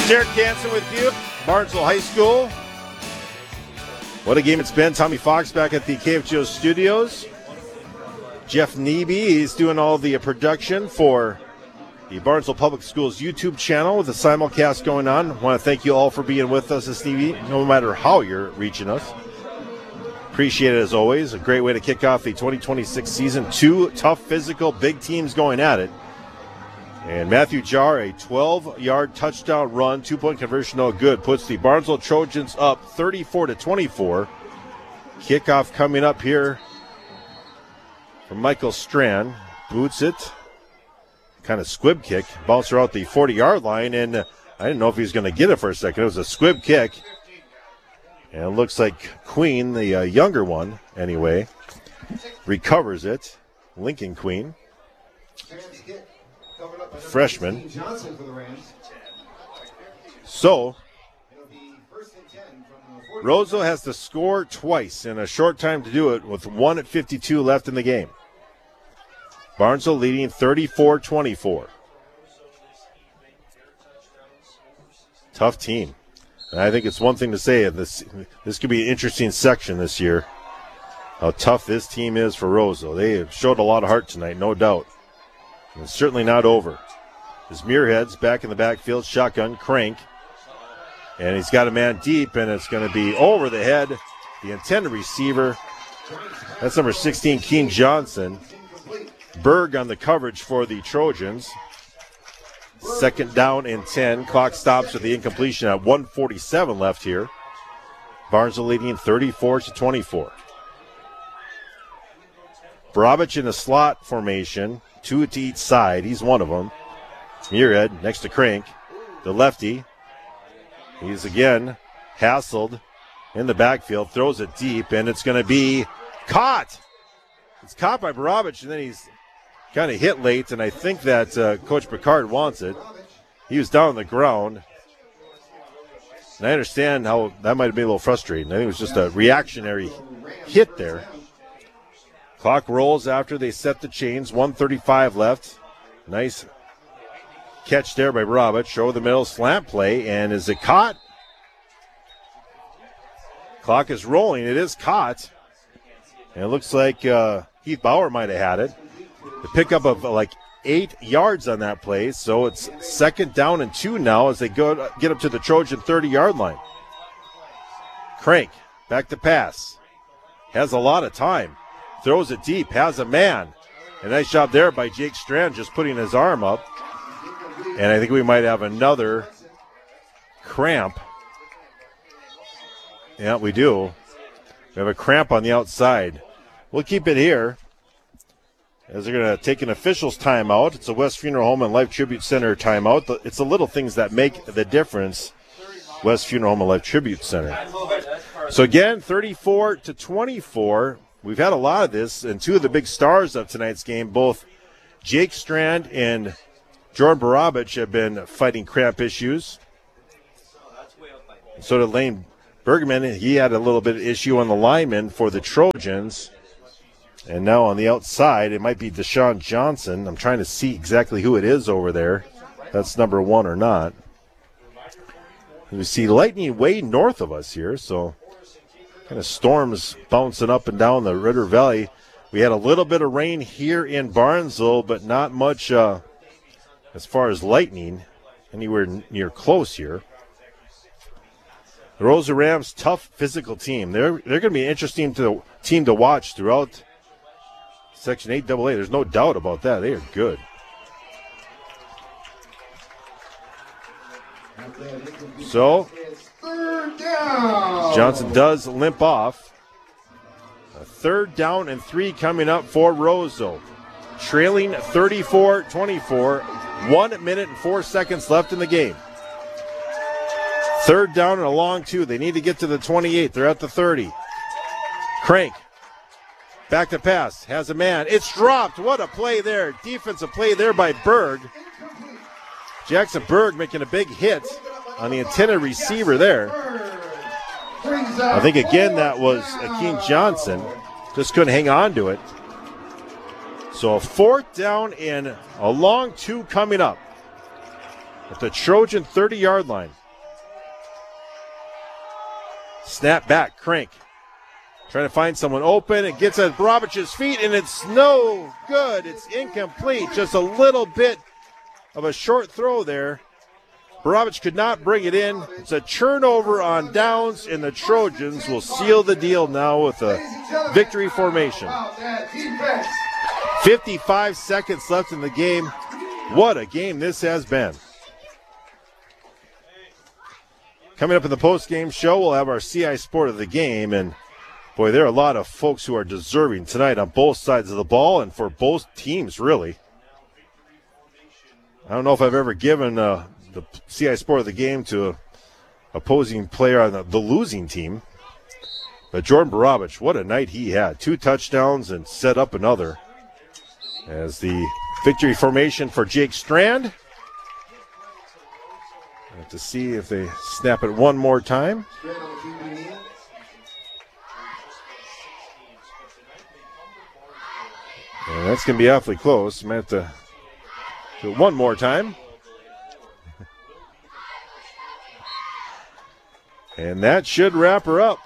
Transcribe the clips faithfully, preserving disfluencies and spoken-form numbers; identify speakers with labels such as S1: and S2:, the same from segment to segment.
S1: Derek Hansen with you, Barnesville High School. What a game it's been. Tommy Fox back at the K F G O studios. Jeff Nebe, he's doing all the production for the Barnesville Public Schools YouTube channel with the simulcast going on. I want to thank you all for being with us this evening, no matter how you're reaching us. Appreciate it as always. A great way to kick off the twenty twenty-six season. Two tough, physical, big teams going at it. And Matthew Jar, a twelve-yard touchdown run, two-point conversion, no good, puts the Barnesville Trojans up thirty-four to twenty-four. Kickoff coming up here from Michael Strand. Boots it. Kind of squib kick. Bouncer out the forty-yard line, and I didn't know if he was going to get it for a second. It was a squib kick. And it looks like Queen, the uh, younger one, anyway, recovers it. Lincoln Queen. Freshman. So, Roseville has to score twice in a short time to do it with one at fifty-two left in the game. Barnesville leading thirty-four twenty-four. Tough team. And I think it's one thing to say, this this could be an interesting section this year, how tough this team is for Roseville. They have showed a lot of heart tonight, no doubt. And it's certainly not over. As Muirhead's back in the backfield, shotgun, Crank. And he's got a man deep, and it's going to be over the head. The intended receiver, that's number sixteen, Keen Johnson. Berg on the coverage for the Trojans. Second down and ten. Clock stops with the incompletion at one forty-seven left here. Barnesville leading thirty-four to twenty-four. Brabich in a slot formation, two to each side. He's one of them. Muirhead next to Crank, the lefty. He's again hassled in the backfield, throws it deep, and it's going to be caught. It's caught by Brabich, and then he's kind of hit late, and I think that uh, Coach Picard wants it. He was down on the ground. And I understand how that might have been a little frustrating. I think it was just a reactionary hit there. Clock rolls after they set the chains. one thirty-five left. Nice catch there by Brabich. Over the middle, slant play, and is it caught? Clock is rolling. It is caught. And it looks like uh, Heath Bauer might have had it. The pickup of uh, like eight yards on that play, so it's second down and two now as they go get up to the Trojan thirty-yard line. Crank, back to pass. Has a lot of time. Throws it deep, has a man. A nice job there by Jake Strand just putting his arm up. And I think we might have another cramp. Yeah, we do. We have a cramp on the outside. We'll keep it here as they're going to take an official's timeout. It's a West Funeral Home and Life Tribute Center timeout. It's the little things that make the difference. West Funeral Home and Life Tribute Center. So again, thirty-four to twenty-four. We've had a lot of this, and two of the big stars of tonight's game, both Jake Strand and Jordan Brabich, have been fighting cramp issues. So did Lane Bergman. He had a little bit of issue on the lineman for the Trojans. And now on the outside, it might be Deshaun Johnson. I'm trying to see exactly who it is over there. That's number one or not. We see lightning way north of us here, so kind of storms bouncing up and down the Ritter Valley. We had a little bit of rain here in Barnesville, but not much uh, as far as lightning anywhere near close here. The Rosa Rams, tough physical team. They're they're going to be an interesting to, team to watch throughout Section eight double A. There's no doubt about that. They are good. So, Johnson does limp off. A third down and three coming up for Roseville. Trailing thirty-four twenty-four. One minute and four seconds left in the game. Third down and a long two. They need to get to the twenty-eight. They're at the thirty. Crank. Back to pass. Has a man. It's dropped. What a play there. Defensive play there by Berg. Jackson Berg making a big hit on the intended receiver there. I think, again, that was Akeem Johnson. Just couldn't hang on to it. So a fourth down and a long two coming up. at the Trojan thirty-yard line. Snap back, Crank. Trying to find someone open. It gets at Boravich's feet, and it's no good. It's incomplete. Just a little bit of a short throw there. Boravich could not bring it in. It's a turnover on downs, and the Trojans will seal the deal now with a victory formation. fifty-five seconds left in the game. What a game this has been. Coming up in the post-game show, we'll have our C I Sport of the game, and boy, there are a lot of folks who are deserving tonight on both sides of the ball and for both teams, really. I don't know if I've ever given uh, the C I Sport of the game to an opposing player on the, the losing team. But Jordan Boravich, what a night he had. Two touchdowns and set up another. As the victory formation for Jake Strand. We'll have to see if they snap it one more time. And that's going to be awfully close. I might have to do it one more time. And that should wrap her up.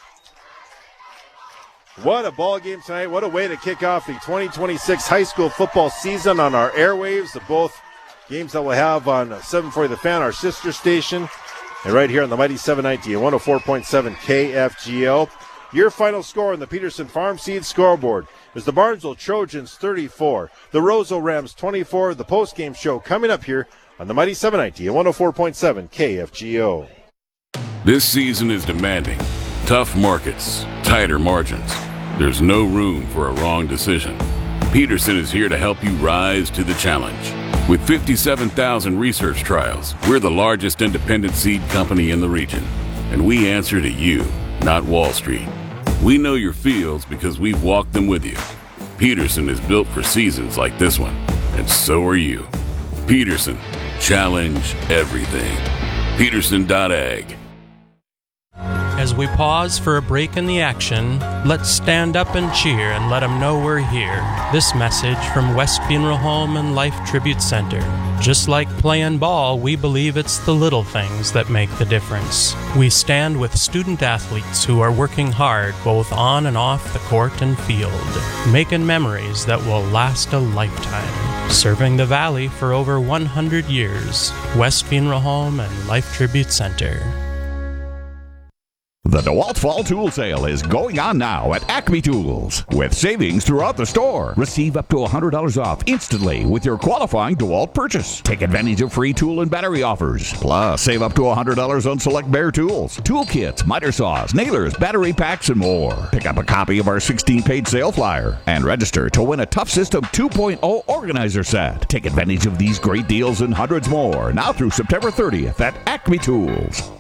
S1: What a ball game tonight. What a way to kick off the twenty twenty-six high school football season on our airwaves. The both games that we'll have on seven forty The Fan, our sister station, and right here on the Mighty seven ninety and one oh four point seven K F G O. Your final score on the Peterson Farm Seed scoreboard is the Barnesville Trojans thirty-four, the Roseau Rams twenty-four. The post-game show coming up here on the Mighty seven ninety and one oh four point seven K F G O.
S2: This season is demanding. Tough markets, tighter margins. There's no room for a wrong decision. Peterson is here to help you rise to the challenge. With fifty-seven thousand research trials, we're the largest independent seed company in the region. And we answer to you, not Wall Street. We know your fields because we've walked them with you. Peterson is built for seasons like this one, and so are you. Peterson, challenge everything. Peterson dot ag.
S3: As we pause for a break in the action, let's stand up and cheer and let them know we're here. This message from West Funeral Home and Life Tribute Center. Just like playing ball, we believe it's the little things that make the difference. We stand with student athletes who are working hard both on and off the court and field, making memories that will last a lifetime. Serving the Valley for over one hundred years, West Funeral Home and Life Tribute Center.
S4: The DeWalt Fall Tool Sale is going on now at Acme Tools. With savings throughout the store, receive up to one hundred dollars off instantly with your qualifying DeWalt purchase. Take advantage of free tool and battery offers. Plus, save up to one hundred dollars on select Bear tools, tool kits, miter saws, nailers, battery packs, and more. Pick up a copy of our sixteen-page sale flyer and register to win a Tough System two point oh organizer set. Take advantage of these great deals and hundreds more now through September thirtieth at Acme Tools.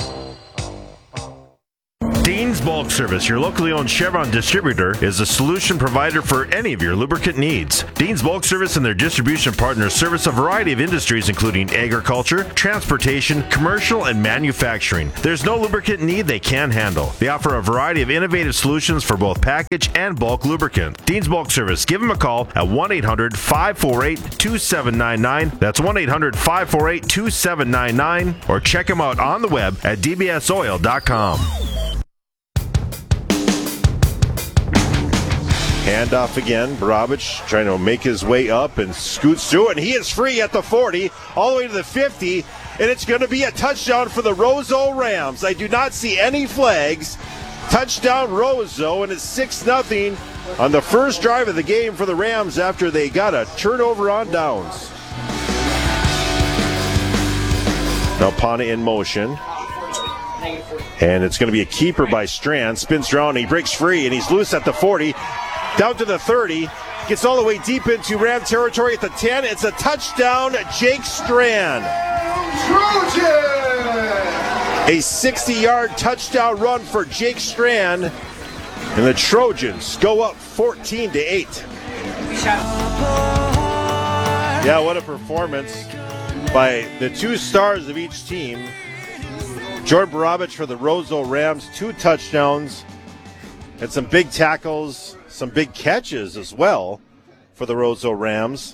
S5: Dean's Bulk Service, your locally owned Chevron distributor, is a solution provider for any of your lubricant needs. Dean's Bulk Service and their distribution partners service a variety of industries including agriculture, transportation, commercial, and manufacturing. There's no lubricant need they can't handle. They offer a variety of innovative solutions for both package and bulk lubricant. Dean's Bulk Service, give them a call at one eight hundred five four eight two seven nine nine. That's one eight hundred five four eight two seven nine nine, or check them out on the web at d b s oil dot com.
S1: Handoff again. Boravich trying to make his way up and scoots through it. And he is free at the forty, all the way to the fifty. And it's going to be a touchdown for the Roseau Rams. I do not see any flags. Touchdown Roseau, and it's six nothing on the first drive of the game for the Rams after they got a turnover on downs. Now Pana in motion. And it's going to be a keeper by Strand. Spins around, he breaks free, and he's loose at the forty. Down to the thirty. Gets all the way deep into Ram territory at the ten. It's a touchdown, Jake Strand. Trojan! A sixty-yard touchdown run for Jake Strand. And the Trojans go up fourteen to eight. Yeah, what a performance by the two stars of each team. Jordan Boravich for the Roseau Rams, two touchdowns, and some big tackles, some big catches as well for the Roseau Rams.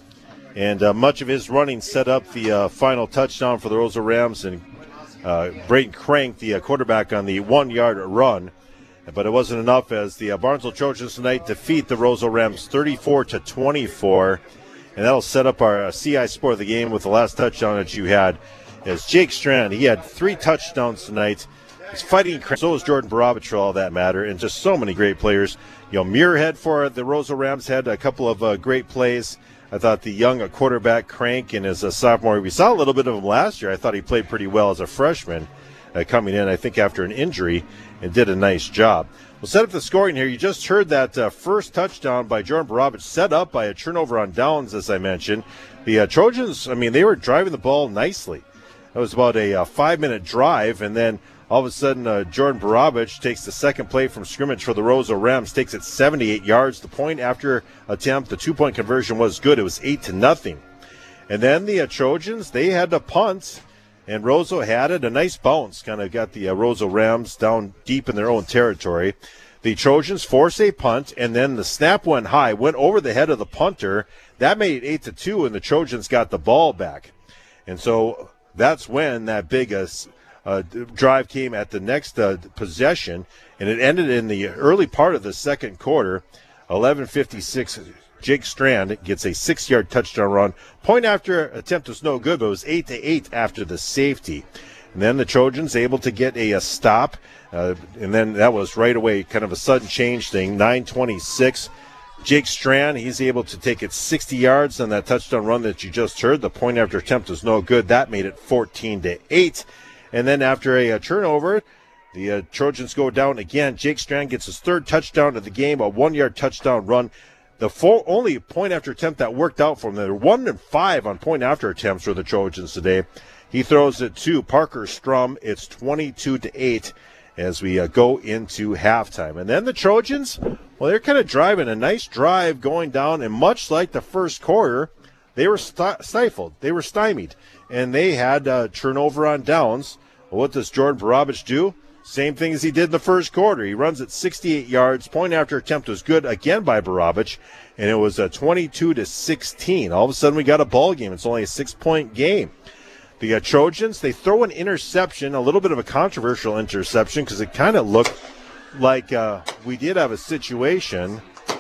S1: And uh, much of his running set up the uh, final touchdown for the Roseau Rams, and uh, Braden Crank, the uh, quarterback, on the one-yard run. But it wasn't enough as the uh, Barnesville Trojans tonight defeat the Roseau Rams thirty-four to twenty-four. And that'll set up our uh, C I score of the game with the last touchdown that you had. As Jake Strand, he had three touchdowns tonight. He's fighting, so is Jordan Barabich for all that matter, and just so many great players. You know, Muirhead for the Roseau Rams had a couple of uh, great plays. I thought the young quarterback Crank and as a sophomore, we saw a little bit of him last year. I thought he played pretty well as a freshman uh, coming in, I think, after an injury, and did a nice job. We'll set up the scoring here. You just heard that uh, first touchdown by Jordan Barabich set up by a turnover on downs, as I mentioned. The uh, Trojans, I mean, they were driving the ball nicely. It was about a uh, five-minute drive, and then all of a sudden uh, Jordan Barabich takes the second play from scrimmage for the Roseau Rams, takes it seventy-eight yards. The point after attempt, the two-point conversion was good. It was eight to nothing. And then the uh, Trojans, they had to punt, and Roseau had it. A nice bounce kind of got the uh, Roseau Rams down deep in their own territory. The Trojans force a punt, and then the snap went high, went over the head of the punter. That made it eight to two, and the Trojans got the ball back. And so that's when that big uh, uh, drive came at the next uh, possession, and it ended in the early part of the second quarter. eleven fifty-six, Jake Strand gets a six-yard touchdown run. Point after attempt was no good, but it was eight to eight after the safety. And then the Trojans able to get a, a stop, uh, and then that was right away kind of a sudden change thing. nine twenty-six, Jake Strand, he's able to take it sixty yards on that touchdown run that you just heard. The point after attempt was no good. That made it fourteen to eight. And then after a, a turnover, the uh, Trojans go down again. Jake Strand gets his third touchdown of the game, a one-yard touchdown run. The four, only point after attempt that worked out for them. They're one and five on point after attempts for the Trojans today. He throws it to Parker Strum. It's twenty-two to eight as we uh, go into halftime. And then the Trojans, well, they're kind of driving a nice drive going down, and much like the first quarter, they were st- stifled. They were stymied, and they had uh, turnover on downs. Well, what does Jordan Barabich do? Same thing as he did in the first quarter. He runs at sixty-eight yards. Point after attempt was good again by Barabich, and it was a twenty-two to sixteen. All of a sudden, we got a ball game. It's only a six-point game. The uh, Trojans, they throw an interception, a little bit of a controversial interception, because it kind of looked like uh, we did have a situation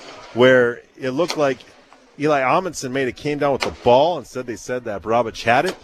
S1: where it looked like Eli Amundsen made it came down with the ball. Instead, they said that Barabich had it,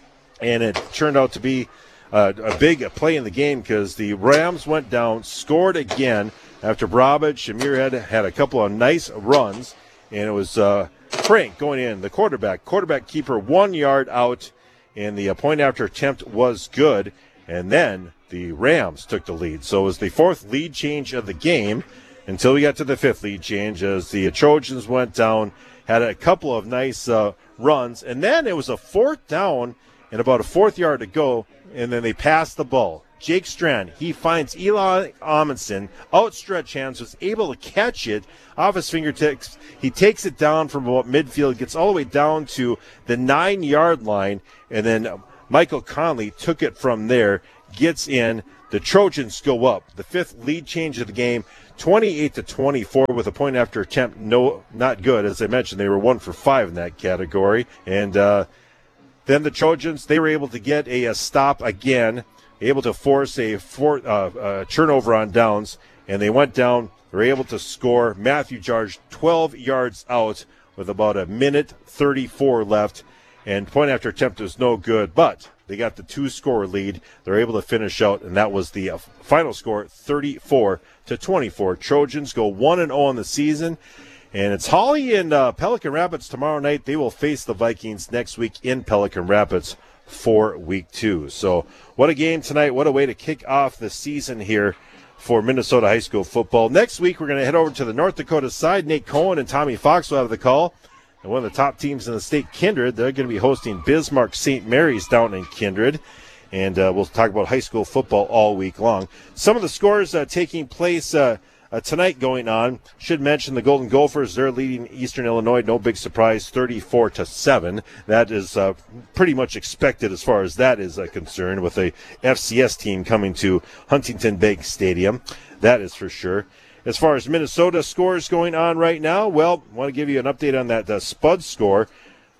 S1: and it turned out to be uh, a big play in the game because the Rams went down, scored again after Barabich and Muirhead had a couple of nice runs, and it was uh, Crank going in, the quarterback. Quarterback keeper one yard out, and the uh, point after attempt was good, and then the Rams took the lead. So it was the fourth lead change of the game until we got to the fifth lead change as the Trojans went down, had a couple of nice uh, runs, and then it was a fourth down and about a fourth yard to go, and then they passed the ball. Jake Strand, he finds Eli Amundsen, outstretched hands, was able to catch it off his fingertips. He takes it down from about midfield, gets all the way down to the nine-yard line, and then Michael Conley took it from there, gets in. The Trojans go up. The fifth lead change of the game, twenty-eight to twenty-four with a point after attempt. No, not good. As I mentioned, they were one for five in that category. And uh, then the Trojans, they were able to get a, a stop again, able to force a four, uh, uh, turnover on downs, and they went down. They were able to score. Matthew Jarge, twelve yards out with about a minute thirty-four left, and point after attempt was no good, but they got the two-score lead. They're able to finish out, and that was the uh, final score, thirty-four to twenty-four. Trojans go one and oh on the season, and it's Holly and uh, Pelican Rapids tomorrow night. They will face the Vikings next week in Pelican Rapids for week two. So what a game tonight. What a way to kick off the season here for Minnesota high school football. Next week, we're going to head over to the North Dakota side. Nate Cohen and Tommy Fox will have the call. And one of the top teams in the state, Kindred, they're going to be hosting Bismarck Saint Mary's down in Kindred. And uh, we'll talk about high school football all week long. Some of the scores uh, taking place uh, uh, tonight going on. Should mention the Golden Gophers. They're leading Eastern Illinois. No big surprise, thirty-four to seven. That is uh, pretty much expected as far as that is uh, concerned, with a F C S team coming to Huntington Bank Stadium. That is for sure. As far as Minnesota scores going on right now, well, I want to give you an update on that uh, Spud score.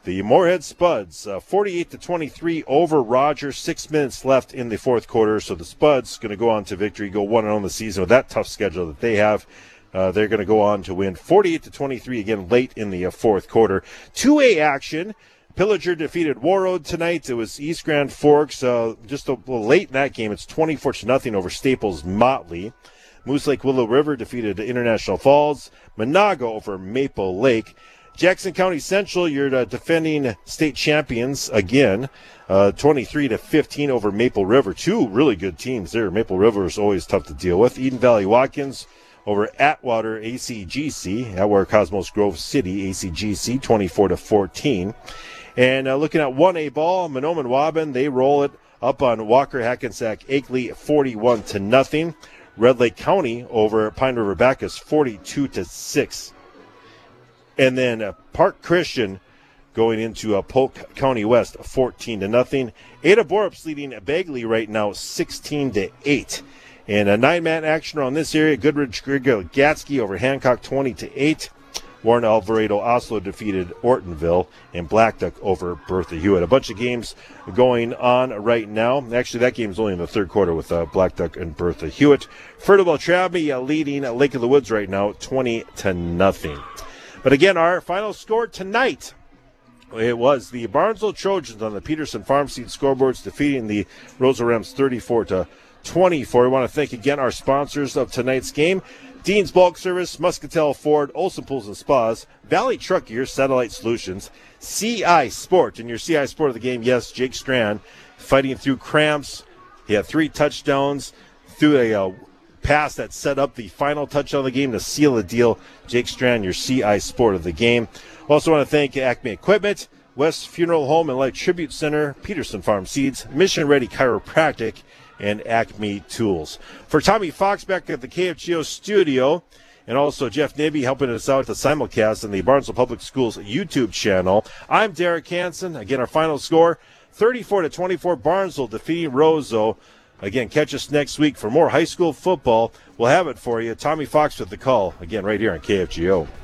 S1: The Moorhead Spuds, uh, forty-eight to twenty-three over Rogers. Six minutes left in the fourth quarter, so the Spuds going to go on to victory, go one and oh in the season with that tough schedule that they have. Uh, they're going to go on to win forty-eight to twenty-three again late in the uh, fourth quarter. two A action. Pillager defeated Warroad tonight. It was East Grand Forks uh, just a little late in that game. It's twenty-four to nothing over Staples Motley. Moose Lake Willow River defeated International Falls. Monago over Maple Lake. Jackson County Central, you're uh, defending state champions again, uh, twenty-three to fifteen over Maple River. Two really good teams there. Maple River is always tough to deal with. Eden Valley Watkins over Atwater A C G C. Atwater Cosmos Grove City A C G C, twenty-four to fourteen. And uh, looking at one A ball, Mahnomen Waban, they roll it up on Walker Hackensack Akeley, forty-one to nothing. Red Lake County over Pine River Bacchus, forty-two to six. And then uh, Park Christian going into uh, Polk County West, fourteen to nothing. Ada Borup's leading Bagley right now, sixteen to eight. And a nine-man action on this area. Goodrich Grigo Gatsky over Hancock, twenty to eight. Warren Alvarado Oslo defeated Ortonville, and Black Duck over Bertha Hewitt. A bunch of games going on right now. Actually, that game's only in the third quarter with uh, Black Duck and Bertha Hewitt. Fertile Beltrami uh, leading uh, Lake of the Woods right now, twenty to nothing. But again, our final score tonight, it was the Barnesville Trojans on the Peterson Farm Seed scoreboards defeating the Rosa Rams thirty-four to twenty-four. I want to thank again our sponsors of tonight's game. Dean's Bulk Service, Muscatel Ford, Olson Pools and Spas, Valley Truck Gear, Satellite Solutions, C I Sport. And your C I Sport of the game, yes, Jake Strand, fighting through cramps. He had three touchdowns through a uh, pass that set up the final touchdown of the game to seal the deal. Jake Strand, your C I Sport of the game. Also want to thank Acme Equipment, West Funeral Home and Life Tribute Center, Peterson Farm Seeds, Mission Ready Chiropractic, and Acme Tools. For Tommy Fox back at the K F G O studio, and also Jeff Nibby helping us out at the simulcast on the Barnesville Public Schools YouTube channel, I'm Derek Hansen. Again, our final score, thirty-four to twenty-four, Barnesville defeating Roseau. Again, catch us next week for more high school football. We'll have it for you. Tommy Fox with the call, again, right here on K F G O.